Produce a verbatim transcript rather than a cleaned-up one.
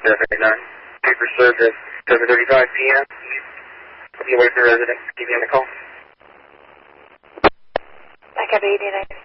seven thirty-nine. Paper served at seven thirty-five p m The Western resident, give me on the call. I got eighty-nine.